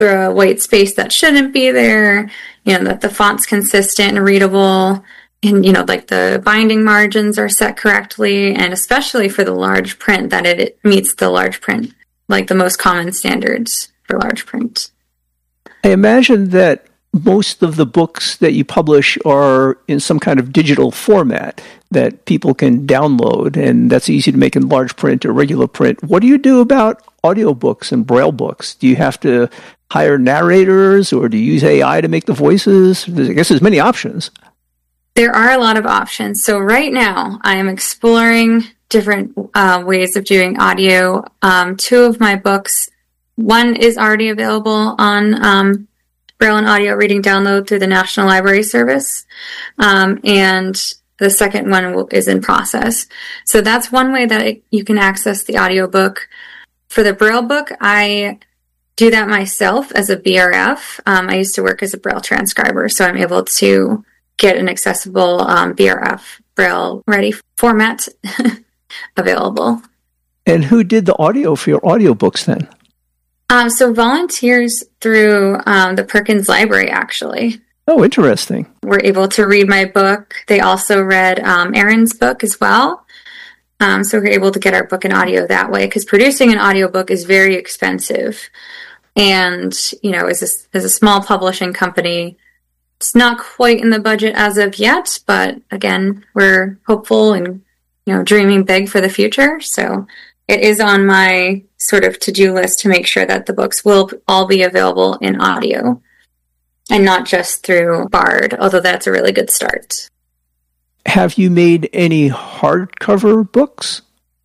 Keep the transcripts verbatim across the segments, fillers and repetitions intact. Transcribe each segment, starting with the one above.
the white space that shouldn't be there, you know, that the font's consistent and readable, and, you know, like the binding margins are set correctly, and especially for the large print, that it meets the large print, like the most common standards for large print. I imagine that most of the books that you publish are in some kind of digital format that people can download, and that's easy to make in large print or regular print. What do you do about audiobooks and Braille books? Do you have to hire narrators, or do you use A I to make the voices? There's, I guess there's many options. There are a lot of options. So right now, I am exploring different uh, ways of doing audio. Um, two of my books, one is already available on um, Braille and Audio Reading Download through the National Library Service, um, and the second one will, is in process. So that's one way that it, you can access the audiobook. For the Braille book, I do that myself as a B R F. Um, I used to work as a Braille transcriber, so I'm able to get an accessible um, B R F Braille ready format available. And who did the audio for your audiobooks then? Um, so volunteers through um, the Perkins Library, actually. Oh, interesting. Were able to read my book. They also read um, Erin's book as well. Um, so we're able to get our book in audio that way, because producing an audiobook is very expensive. And, you know, as a, as a small publishing company, it's not quite in the budget as of yet, but again, we're hopeful and, you know, dreaming big for the future. So it is on my sort of to-do list to make sure that the books will all be available in audio and not just through Bard, although that's a really good start. Have you made any hardcover books?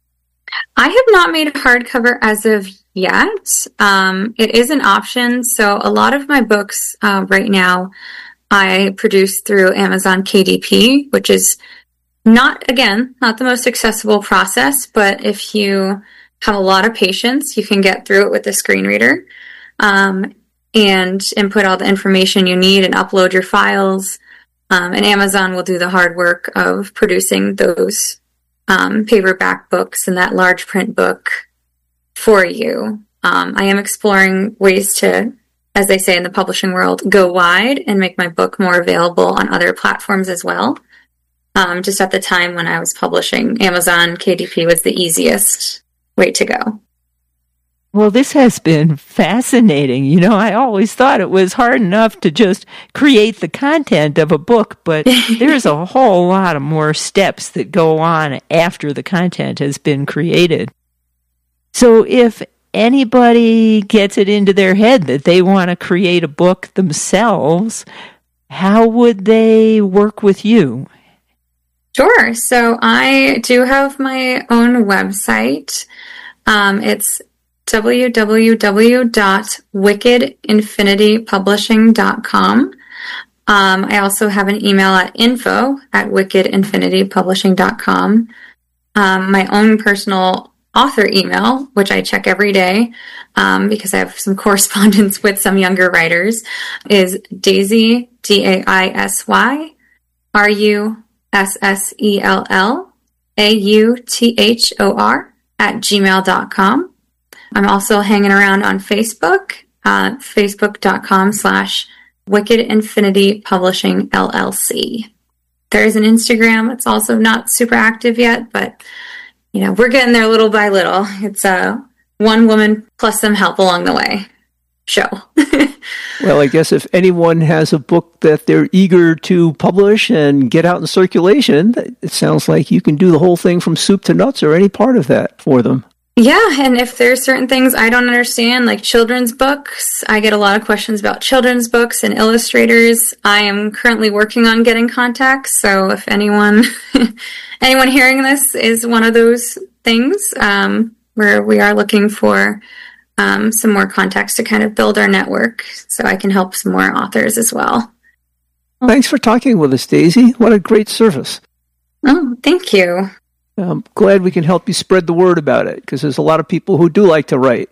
I have not made a hardcover as of yet. Um, it is an option. So a lot of my books uh, right now, I produce through Amazon K D P, which is not, again, not the most accessible process, but if you have a lot of patience, you can get through it with the screen reader um, and input all the information you need and upload your files. Um, and Amazon will do the hard work of producing those um, paperback books and that large print book for you. Um, I am exploring ways to, as they say in the publishing world, go wide and make my book more available on other platforms as well. Um, just at the time when I was publishing, Amazon K D P was the easiest way to go. Well, this has been fascinating. You know, I always thought it was hard enough to just create the content of a book, but there's a whole lot of more steps that go on after the content has been created. So if anybody gets it into their head that they want to create a book themselves, how would they work with you? Sure. So I do have my own website. Um, it's w w w dot wicked infinity publishing dot com. Um, I also have an email at info at wicked infinity publishing dot com. Um, my own personal author email, which I check every day um, because I have some correspondence with some younger writers, is Daisy, D A I S Y, R U S S E L L, A U T H O R, at gmail dot com. I'm also hanging around on Facebook, uh, facebook.com slash Wicked Infinity Publishing L L C. There's an Instagram. It's also not super active yet, but, you know, we're getting there little by little. It's a one woman plus some help along the way show. Well, I guess if anyone has a book that they're eager to publish and get out in circulation, it sounds like you can do the whole thing from soup to nuts or any part of that for them. Yeah, and if there's certain things I don't understand, like children's books, I get a lot of questions about children's books and illustrators. I am currently working on getting contacts, so if anyone anyone hearing this is one of those things, um, where we are looking for um, some more contacts to kind of build our network so I can help some more authors as well. Thanks for talking with us, Daisy. What a great service. Oh, thank you. I'm glad we can help you spread the word about it, because there's a lot of people who do like to write.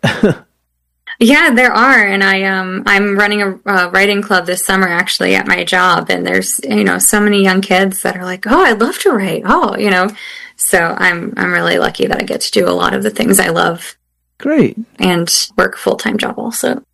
Yeah, there are, and I um I'm running a uh, writing club this summer actually at my job, and there's you know so many young kids that are like, oh, I'd love to write. Oh, you know, so I'm I'm really lucky that I get to do a lot of the things I love. Great. And work a full time job also.